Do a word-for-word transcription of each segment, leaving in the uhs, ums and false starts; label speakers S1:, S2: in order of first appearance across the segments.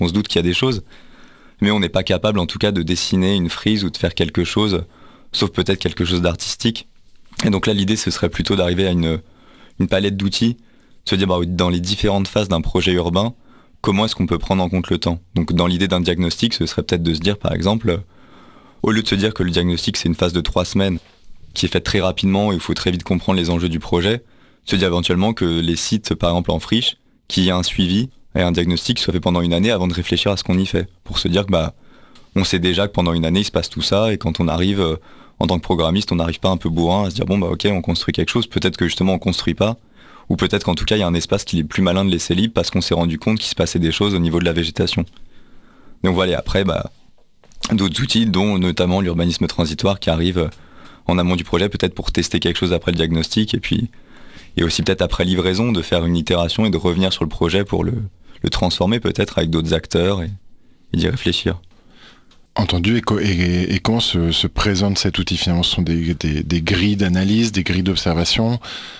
S1: on se doute qu'il y a des choses, mais on n'est pas capable en tout cas de dessiner une frise ou de faire quelque chose, sauf peut-être quelque chose d'artistique. Et donc là, l'idée, ce serait plutôt d'arriver à une, une palette d'outils, de se dire bah, dans les différentes phases d'un projet urbain, comment est-ce qu'on peut prendre en compte le temps. Donc dans l'idée d'un diagnostic, ce serait peut-être de se dire par exemple, au lieu de se dire que le diagnostic c'est une phase de trois semaines qui est faite très rapidement et il faut très vite comprendre les enjeux du projet, se dire éventuellement que les sites par exemple en friche, qu'il y ait un suivi et un diagnostic soit fait pendant une année avant de réfléchir à ce qu'on y fait. Pour se dire que bah on sait déjà que pendant une année il se passe tout ça et quand on arrive euh, en tant que programmiste on n'arrive pas un peu bourrin à se dire bon bah ok on construit quelque chose, peut-être que justement on construit pas, ou peut-être qu'en tout cas il y a un espace qu'il est plus malin de laisser libre parce qu'on s'est rendu compte qu'il se passait des choses au niveau de la végétation. Donc voilà, après bah, d'autres outils dont notamment l'urbanisme transitoire qui arrive en amont du projet peut-être pour tester quelque chose après le diagnostic et puis et aussi peut-être après livraison de faire une itération et de revenir sur le projet pour le, le transformer peut-être avec d'autres acteurs et, et d'y réfléchir.
S2: Entendu, et, co- et, et comment se, se présente cet outil finalement? Ce sont des, des, des grilles d'analyse, des grilles d'observation.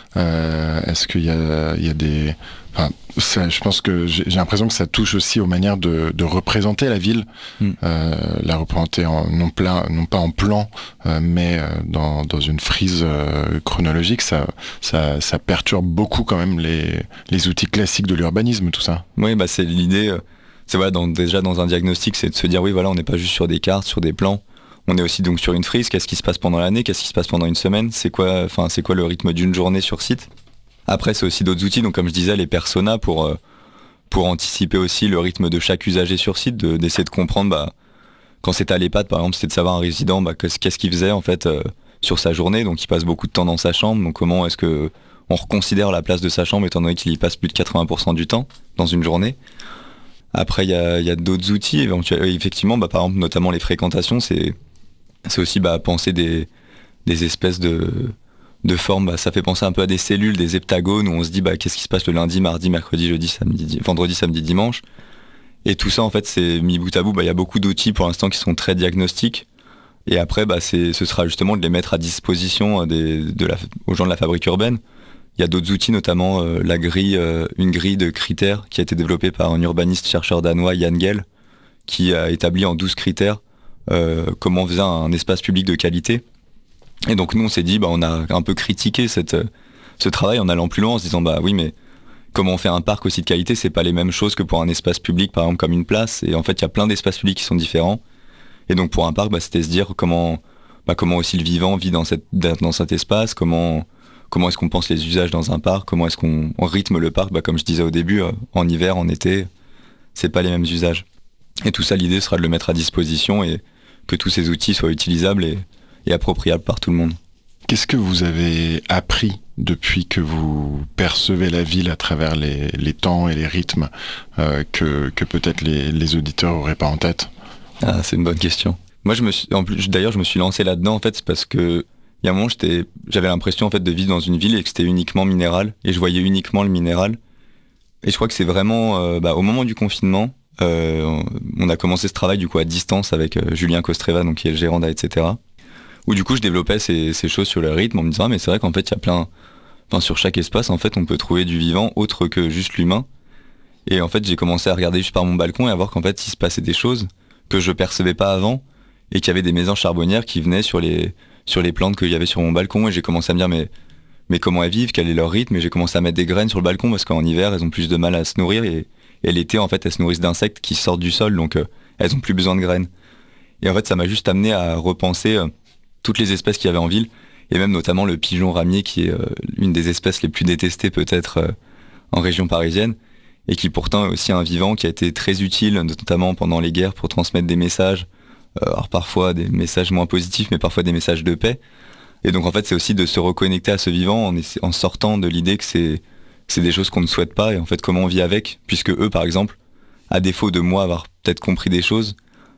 S2: Euh, est-ce qu'il y a, il y a des... Enfin, ça, je pense que j'ai, j'ai l'impression que ça touche aussi aux manières de, de représenter la ville, mm. euh, la représenter en, non, plein, non pas en plan, euh, mais dans, dans une frise euh, chronologique. Ça, ça, ça perturbe beaucoup quand même les, les outils classiques de l'urbanisme, tout ça.
S1: Oui, bah c'est l'idée... Euh... C'est voilà, dans, déjà dans un diagnostic, c'est de se dire oui voilà, on n'est pas juste sur des cartes, sur des plans, on est aussi donc sur une frise. Qu'est-ce qui se passe pendant l'année, qu'est-ce qui se passe pendant une semaine, c'est quoi, enfin c'est quoi le rythme d'une journée sur site. Après c'est aussi d'autres outils, donc comme je disais les personas pour euh, pour anticiper aussi le rythme de chaque usager sur site, de, d'essayer de comprendre bah quand c'était à l'EHPAD par exemple, c'était de savoir un résident bah, qu'est-ce, qu'est-ce qu'il faisait en fait euh, sur sa journée, donc il passe beaucoup de temps dans sa chambre, donc comment est-ce que on reconsidère la place de sa chambre étant donné qu'il y passe plus de quatre-vingts pour cent du temps dans une journée. Après, il y a, y a d'autres outils, effectivement, bah, par exemple, notamment les fréquentations, c'est, c'est aussi bah, penser des, des espèces de, de formes, bah, ça fait penser un peu à des cellules, des heptagones, où on se dit bah, qu'est-ce qui se passe le lundi, mardi, mercredi, jeudi, samedi, vendredi, samedi, dimanche. Et tout ça, en fait, c'est mis bout à bout, bah, y a beaucoup d'outils pour l'instant qui sont très diagnostiques. Et après, bah, c'est, ce sera justement de les mettre à disposition des, de la, aux gens de la fabrique urbaine. Il y a d'autres outils, notamment euh, la grille, euh, une grille de critères qui a été développée par un urbaniste chercheur danois, Jan Gehl, qui a établi en douze critères euh, comment on faisait un, un espace public de qualité. Et donc nous on s'est dit, bah, on a un peu critiqué cette, ce travail en allant plus loin, en se disant bah oui mais comment on fait un parc aussi de qualité, c'est pas les mêmes choses que pour un espace public par exemple comme une place. Et en fait il y a plein d'espaces publics qui sont différents. Et donc pour un parc, bah, c'était se dire comment, bah, comment aussi le vivant vit dans, cette, dans cet espace, comment... Comment est-ce qu'on pense les usages dans un parc? Comment est-ce qu'on on rythme le parc? Bah, comme je disais au début, euh, en hiver, en été, c'est pas les mêmes usages. Et tout ça, l'idée sera de le mettre à disposition et que tous ces outils soient utilisables et, et appropriables par tout le monde.
S2: Qu'est-ce que vous avez appris depuis que vous percevez la ville à travers les, les temps et les rythmes euh, que, que peut-être les, les auditeurs n'auraient pas en tête?
S1: Ah, c'est une bonne question. Moi, je me suis, en plus, d'ailleurs, je me suis lancé là-dedans en fait, c'est parce que il y a un moment, j'étais, j'avais l'impression en fait de vivre dans une ville et que c'était uniquement minéral, et je voyais uniquement le minéral. Et je crois que c'est vraiment, euh, bah, au moment du confinement, euh, on a commencé ce travail du coup à distance avec euh, Julien Kostreva, donc qui est le gérant d'A, et cetera. Où du coup, je développais ces, ces choses sur le rythme en me disant, ah, mais c'est vrai qu'en fait, il y a plein, enfin, sur chaque espace, en fait, on peut trouver du vivant autre que juste l'humain. Et en fait, j'ai commencé à regarder juste par mon balcon et à voir qu'en fait, il se passait des choses que je percevais pas avant et qu'il y avait des maisons charbonnières qui venaient sur les sur les plantes qu'il y avait sur mon balcon et j'ai commencé à me dire mais, mais comment elles vivent, quel est leur rythme, et j'ai commencé à mettre des graines sur le balcon parce qu'en hiver elles ont plus de mal à se nourrir et, et l'été en fait elles se nourrissent d'insectes qui sortent du sol donc euh, elles ont plus besoin de graines. Et en fait ça m'a juste amené à repenser euh, toutes les espèces qu'il y avait en ville et même notamment le pigeon ramier qui est euh, une des espèces les plus détestées peut-être euh, en région parisienne et qui pourtant est aussi un vivant qui a été très utile notamment pendant les guerres pour transmettre des messages. Alors parfois des messages moins positifs, mais parfois des messages de paix. Et donc en fait, c'est aussi de se reconnecter à ce vivant en, essa- en sortant de l'idée que c'est, c'est des choses qu'on ne souhaite pas et en fait comment on vit avec. Puisque eux, par exemple, à défaut de moi avoir peut-être compris des choses,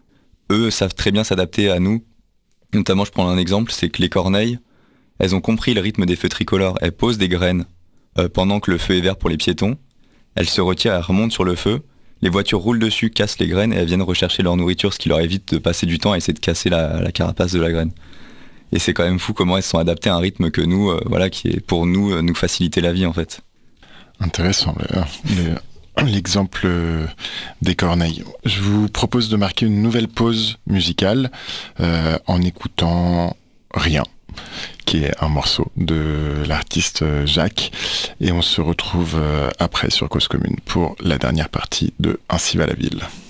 S1: eux savent très bien s'adapter à nous. Notamment, je prends un exemple, c'est que les corneilles, elles ont compris le rythme des feux tricolores. Elles posent des graines euh, pendant que le feu est vert pour les piétons. Elles se retirent, elles remontent sur le feu. Les voitures roulent dessus, cassent les graines et elles viennent rechercher leur nourriture, ce qui leur évite de passer du temps à essayer de casser la, la carapace de la graine. Et c'est quand même fou comment elles sont adaptées à un rythme que nous, euh, voilà, qui est pour nous, euh, nous faciliter la vie en fait.
S2: Intéressant. Les, les, l'exemple des Corneilles. Je vous propose de marquer une nouvelle pause musicale euh, en écoutant Rien, qui est un morceau de l'artiste Jacques, et on se retrouve après sur Cause Commune pour la dernière partie de Ainsi va la ville.